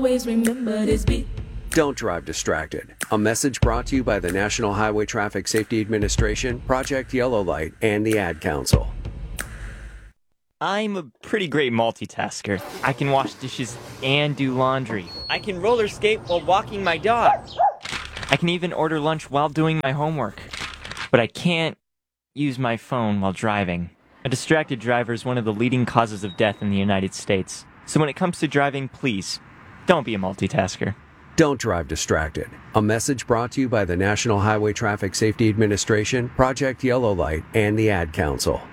always remember this beat. Don't drive distracted. A message brought to you by the National Highway Traffic Safety Administration, Project Yellow Light, and the Ad Council. I'm a pretty great multitasker. I can wash dishes and do laundry. I can roller skate while walking my dog. I can even order lunch while doing my homework. But I can't use my phone while driving. A distracted driver is one of the leading causes of death in the United States. So when it comes to driving, please, don't be a multitasker. Don't drive distracted. A message brought to you by the National Highway Traffic Safety Administration, Project Yellow Light, and the Ad Council.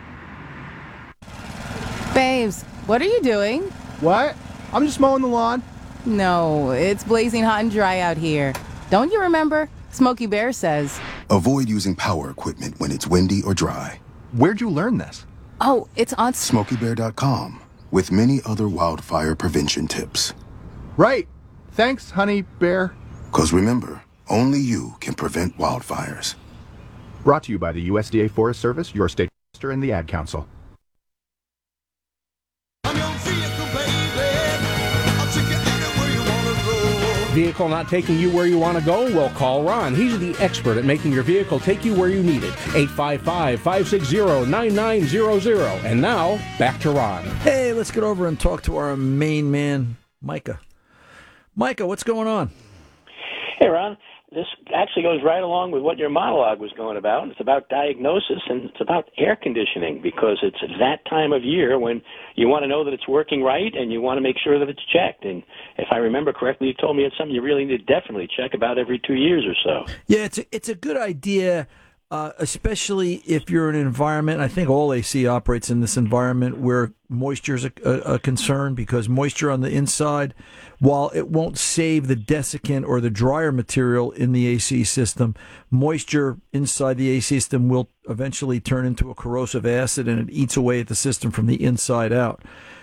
Babes, what are you doing? What? I'm just mowing the lawn. No, it's blazing hot and dry out here. Don't you remember? Smokey Bear says. Avoid using power equipment when it's windy or dry. Where'd you learn this? Oh, it's on SmokeyBear.com, with many other wildfire prevention tips. Right. Thanks, honey bear. 'Cause remember, only you can prevent wildfires. Brought to you by the USDA Forest Service, your state master, and the Ad Council. Vehicle not taking you where you want to go? Well, call Ron. He's the expert at making your vehicle take you where you need it. 855-560-9900. And now, back to Ron. Hey, let's get over and talk to our main man, Micah. Micah, what's going on? Hey, Ron. This actually goes right along with what your monologue was going about. It's about diagnosis, and it's about air conditioning, because it's that time of year when you want to know that it's working right, and you want to make sure that it's checked. And if I remember correctly, you told me it's something you really need to definitely check about every 2 years or so. Yeah, it's a good idea, especially if you're in an environment. I think all AC operates in this environment where moisture is a concern, because moisture on the inside, while it won't save the desiccant or the dryer material in the AC system, moisture inside the AC system will eventually turn into a corrosive acid, and it eats away at the system from the inside out.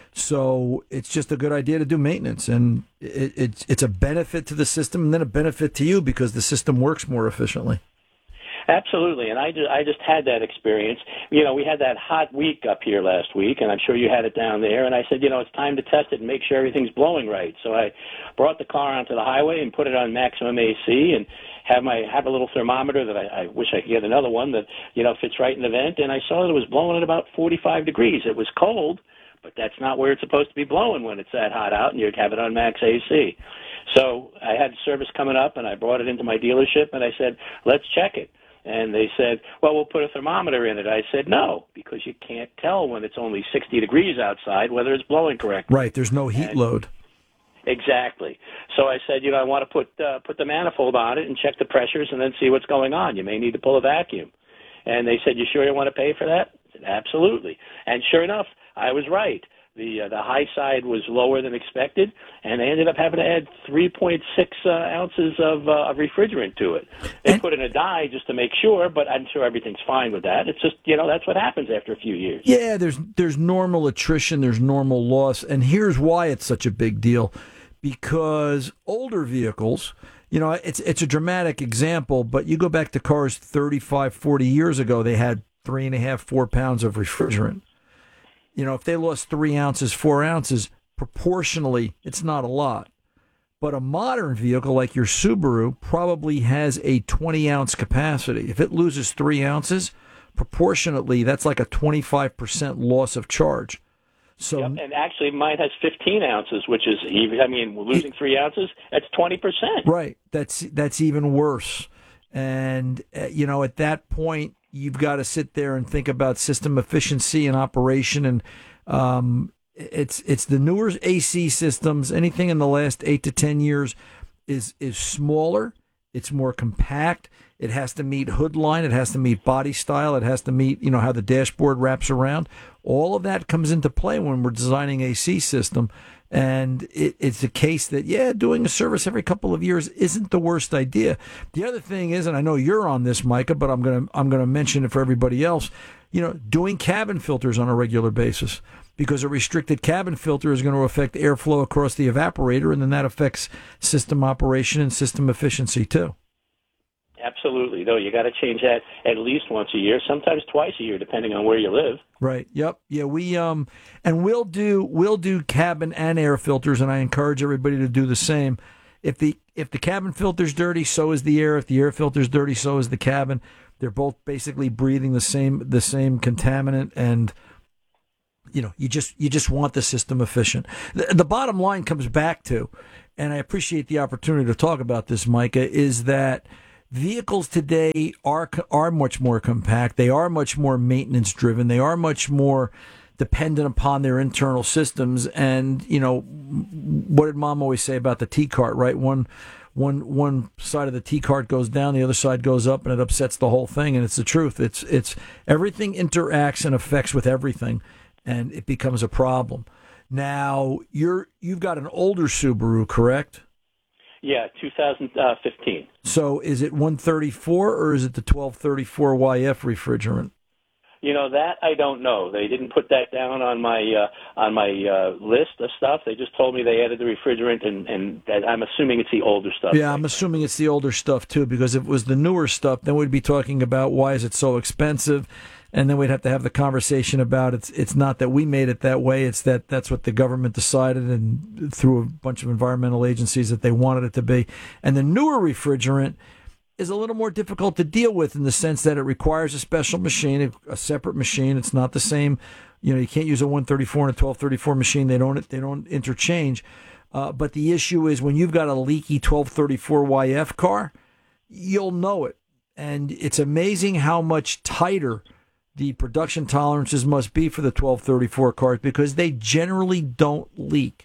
So it's just a good idea to do maintenance, and it's a benefit to the system, and then a benefit to you because the system works more efficiently. Absolutely, and I just had that experience. You know, we had that hot week up here last week, and I'm sure you had it down there, and I said, it's time to test it and make sure everything's blowing right. So I brought the car onto the highway and put it on maximum AC, and have a little thermometer that I wish I could get another one that, fits right in the vent, and I saw that it was blowing at about 45 degrees. It was cold, but that's not where it's supposed to be blowing when it's that hot out, and you have it on max AC. So I had service coming up, and I brought it into my dealership, and I said, let's check it. And they said, well, we'll put a thermometer in it. I said, no, because you can't tell when it's only 60 degrees outside whether it's blowing correctly. Right, there's no heat load. Exactly. So I said, I want to put the manifold on it and check the pressures and then see what's going on. You may need to pull a vacuum. And they said, you sure you want to pay for that? I said, absolutely. And sure enough, I was right. The high side was lower than expected, and they ended up having to add 3.6 ounces of refrigerant to it. They put in a dye just to make sure, but I'm sure everything's fine with that. It's just, that's what happens after a few years. Yeah, there's normal attrition, there's normal loss, and here's why it's such a big deal. Because older vehicles, it's a dramatic example, but you go back to cars 35, 40 years ago, they had 3.5, 4 pounds of refrigerant. If they lost 3 ounces, 4 ounces, proportionally, it's not a lot. But a modern vehicle like your Subaru probably has a 20-ounce capacity. If it loses 3 ounces, proportionately, that's like a 25% loss of charge. So, yep, and actually mine has 15 ounces, which is, losing 3 ounces, that's 20%. Right. That's even worse. And, at that point, you've got to sit there and think about system efficiency and operation, and it's the newer AC systems. Anything in the last 8 to 10 years is smaller. It's more compact. It has to meet hood line. It has to meet body style. It has to meet how the dashboard wraps around. All of that comes into play when we're designing a AC system. And it's a case that, doing a service every couple of years isn't the worst idea. The other thing is, and I know you're on this, Micah, but I'm gonna mention it for everybody else, doing cabin filters on a regular basis, because a restricted cabin filter is going to affect airflow across the evaporator, and then that affects system operation and system efficiency too. Absolutely. No, you got to change that at least once a year, sometimes twice a year, depending on where you live. Right. Yep. Yeah. We and we'll do cabin and air filters, and I encourage everybody to do the same. If the cabin filter's dirty, so is the air. If the air filter's dirty, so is the cabin. They're both basically breathing the same contaminant, and you just want the system efficient. The bottom line comes back to, and I appreciate the opportunity to talk about this, Micah, is that vehicles today are much more compact. They are much more maintenance driven. They are much more dependent upon their internal systems. And what did Mom always say about the T-cart? Right, one side of the T-cart goes down, the other side goes up, and it upsets the whole thing. And it's the truth. It's everything interacts and affects with everything, and it becomes a problem. Now you've got an older Subaru, correct? Yeah, 2015. So is it 134 or is it the 1234YF refrigerant? That I don't know. They didn't put that down on my list of stuff. They just told me they added the refrigerant, and I'm assuming it's the older stuff. Yeah, I'm assuming it's the older stuff too, because if it was the newer stuff, then we'd be talking about why is it so expensive, and then we'd have to have the conversation about it's not that we made it that way, it's that's what the government decided, and through a bunch of environmental agencies that they wanted it to be. And the newer refrigerant is a little more difficult to deal with in the sense that it requires a special machine, a separate machine. It's not the same. You can't use a 134 and a 1234 machine. They don't interchange. But the issue is when you've got a leaky 1234YF car, you'll know it. And it's amazing how much tighter the production tolerances must be for the 1234 cars, because they generally don't leak.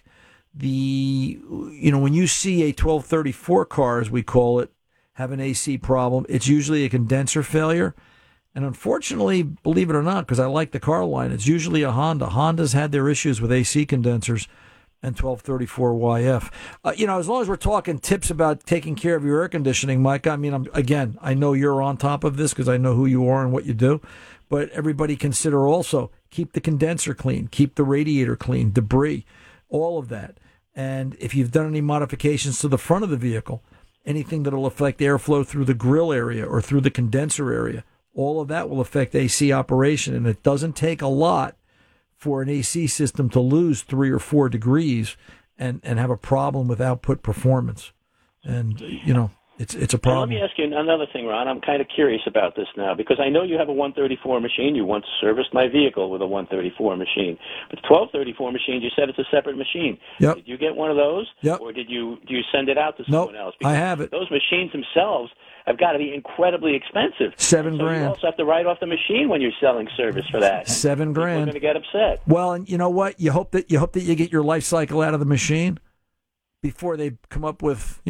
When you see a 1234 car, as we call it, have an AC problem, it's usually a condenser failure. And unfortunately, believe it or not, because I like the car line, it's usually a Honda. Honda's had their issues with AC condensers and 1234YF. As long as we're talking tips about taking care of your air conditioning, Mike, I know you're on top of this because I know who you are and what you do. But everybody consider also keep the condenser clean, keep the radiator clean, debris, all of that. And if you've done any modifications to the front of the vehicle, anything that will affect airflow through the grill area or through the condenser area, all of that will affect AC operation. And it doesn't take a lot for an AC system to lose 3 or 4 degrees and have a problem with output performance. And, it's a problem. Let me ask you another thing, Ron. I'm kind of curious about this now, because I know you have a 134 machine. You once serviced my vehicle with a 134 machine. But the 1234 machine, you said it's a separate machine. Yep. Did you get one of those? Yep. Or do you send it out to someone else? Because I have it. Those machines themselves have got to be incredibly expensive. $7,000. You also have to write off the machine when you're selling service for that. $7,000. People are going to get upset. Well, and you know what? You hope that you get your life cycle out of the machine before they come up with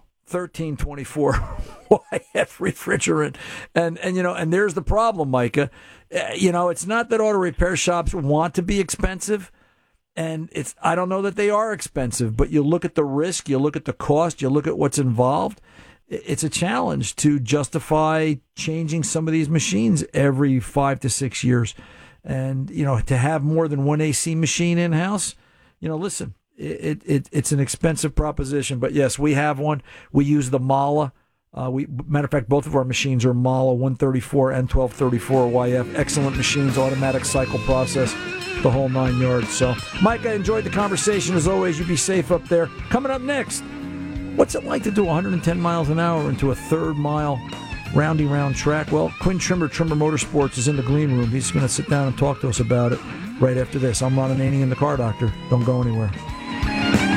1324 YF refrigerant, and there's the problem, Micah. It's not that auto repair shops want to be expensive, and I don't know that they are expensive, but you look at the risk, you look at the cost, you look at what's involved. It's a challenge to justify changing some of these machines every 5 to 6 years, and to have more than one AC machine in house. Listen. It's an expensive proposition, but yes, we have one. We use the Mala. Matter of fact, both of our machines are Mala 134 and 1234 YF. Excellent machines, automatic cycle process, the whole 9 yards. So, Mike, I enjoyed the conversation as always. You be safe up there. Coming up next, what's it like to do 110 miles an hour into a third-mile roundy round track? Well, Quinn Trimmer Motorsports is in the green room. He's going to sit down and talk to us about it right after this. I'm Ron Ananian, the Car Doctor. Don't go anywhere.